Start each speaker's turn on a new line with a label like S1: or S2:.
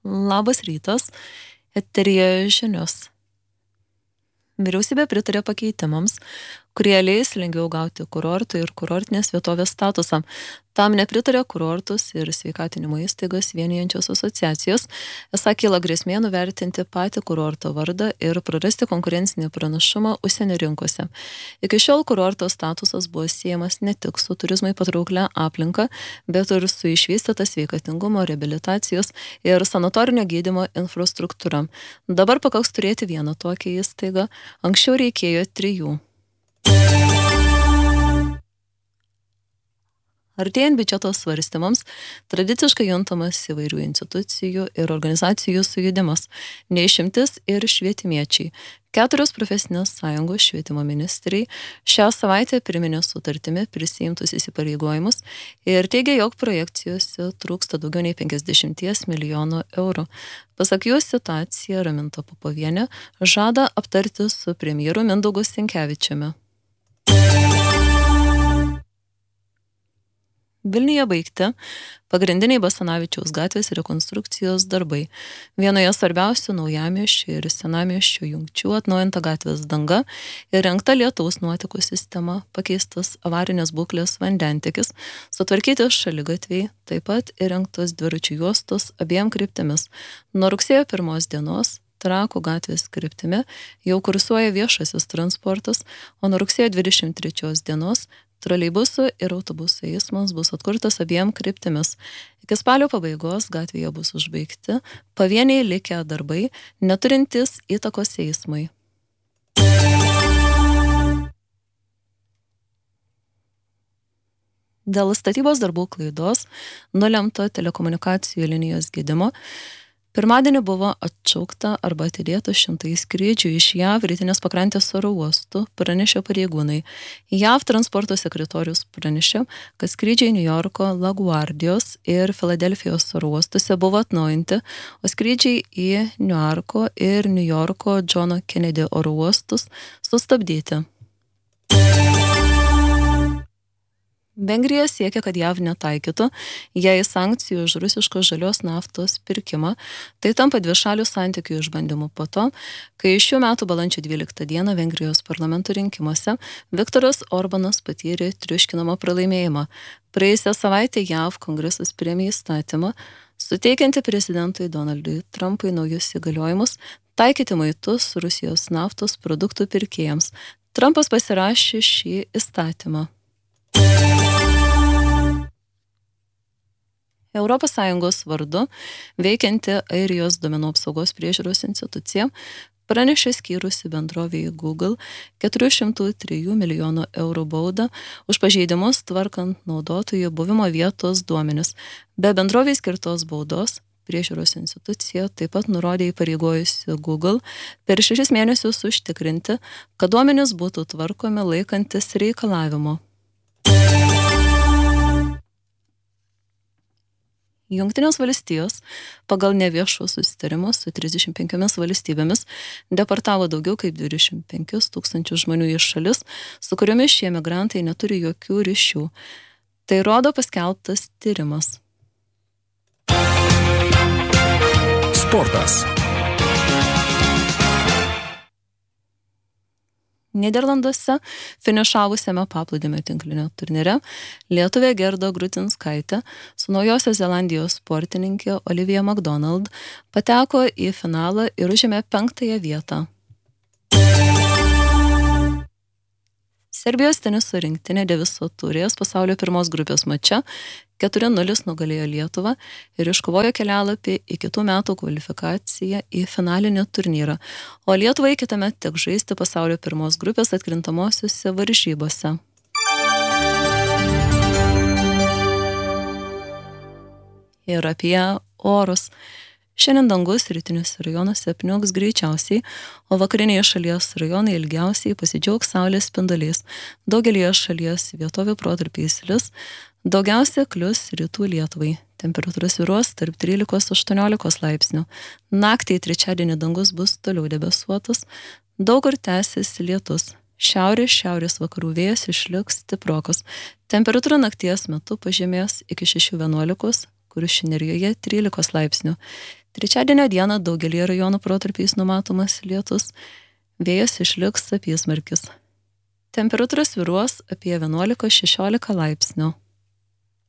S1: Labas rytas, eteryje žinios. Vyriausybė pritarė pakeitimams, kurie leis lengviau gauti kurortų ir kurortinės vietovės statusą. Tam nepritarė kurortus ir sveikatinimo įstaigas vienijančios asociacijos. Esą kyla grėsmė nuvertinti patį kurorto vardą ir prarasti konkurencinį pranašumą užsienio rinkose. Iki šiol kurorto statusas buvo siejamas ne tik su turizmui patrauklia aplinka, bet ir su išvystyta sveikatingumo, reabilitacijos ir sanatorinio gydymo infrastruktūra. Dabar pakaks turėti vieną tokią įstaigą, anksčiau reikėjo 3. Artėjant biudžeto svarstymams, tradiciškai juntamas įvairių institucijų ir organizacijų sujudimas, neišimtis ir švietimiečiai. 4 profesinės sąjungos švietimo ministrai šią savaitę priminė sutartimi prisiimtus įsipareigojimus ir teigia, jog projekcijose trūksta daugiau nei 50 milijonų eurų. Pasak jų, situaciją Raminta Popovienė žada aptarti su premjeru Mindaugu Sinkevičiumi. Vilniuje baigti pagrindiniai Basanavičiaus gatvės rekonstrukcijos darbai. Vienoje svarbiausių naujamiesčio ir senamiesčio jungčių atnaujinta gatvės danga, įrengta lietaus nuotekų sistema, pakeistas avarinės būklės vandentekis, sutvarkyti šaligatviai, taip pat įrengtos dviračių juostos abiem kryptimis. Nuo rugsėjo 1 dienos Trakų gatvės kryptimi jau kursuoja viešasis transportas, o nuo rugsėjo 23 dienos troleibusų ir autobusų eismas bus atkurtas abiem kryptimis. Iki spalio pabaigos gatvėje bus užbaigti pavieniai likę darbai, neturintys įtakos eismui. Dėl statybos darbų klaidos nulemto telekomunikacijų linijos gedimo pirmadienį buvo atšaukta arba atidėta 100 skrydžių iš JAV rytinės pakrantės oro uostų, pranešė pareigūnai. JAV transporto sekretorius pranešė, kad skrydžiai Niujorko, LaGuardijos ir Filadelfijos oro uostuose buvo atnaujinti, o skrydžiai į Niujorko ir Niujorko Johno Kennedy oro uostus sustabdyti. Vengrija siekia, kad JAV netaikytų jai sankcijų už rusiškos žalios naftos pirkimą. Tai tampa dvišalių santykių išbandymu po to, kai šių metų balandžio 12 dieną Vengrijos parlamento rinkimuose Viktoras Orbanas patyrė triuškinamą pralaimėjimą. Praėjusią savaitę JAV kongresas priėmė įstatymą, suteikianti prezidentui Donaldui Trumpui naujus įgaliojimus taikyti muitus Rusijos naftos produktų pirkėjams. Trumpas pasirašė šį įstatymą. ES vardu veikianti Airijos duomenų apsaugos priežiūros institucija pranešė skyrusi bendrovei Google 403 milijonų eurų baudą už pažeidimus tvarkant naudotojų buvimo vietos duomenis. Be bendrovei skirtos baudos priežiūros institucija taip pat nurodė įpareigojusi Google per 6 mėnesius užtikrinti, kad duomenys būtų tvarkomi laikantis reikalavimo. Jungtinės valstijos pagal neviešus susitarimus su 35 valstybėmis deportavo daugiau kaip 25 000 žmonių į šalis, su kuriomis šie migrantai neturi jokių ryšių. Tai rodo paskelbtas tyrimas.
S2: Sportas.
S1: Nyderlanduose finišavusiame paplūdimio tinklinio turnyre lietuvė Gerda Grutinskaitė su Naujosios Zelandijos sportininkė Olivija McDonald pateko į finalą ir užėmė 5. vietą. Serbijos teniso rinktinė Deviso taurės pasaulio pirmos grupės mače 4-0 nugalėjo Lietuvą ir iškovojo kelialapį į kitų metų kvalifikaciją į finalinį turnyrą, o Lietuvai kitąmet teks žaisti pasaulio pirmos grupės atkrintamosiose varžybose. Ir apie orus. Šiandien dangus rytiniuose rajonuose apniuks greičiausiai, o vakarinėje šalies rajonai ilgiausiai pasidžiaugs saulės spinduliais. Daugelyje šalies vietovių protarpiais lis, daugiausia klius rytų Lietuvai. Temperatūra svyruos tarp 13-18 laipsnių. Naktį trečiadienį dangus bus toliau debesuotas, daug kur tęsis lietus. Šiaurės vakarų vėjas išliks stiprokas. Temperatūra nakties metu pažemės iki 6-11, Kuršių Nerijoje 13 laipsnių. Trečiadienio dieną daugelį rajonų protarpiais numatomas lietus, vėjas išliks apysmarkis. Temperatūra svyruos apie 11-16 laipsnių.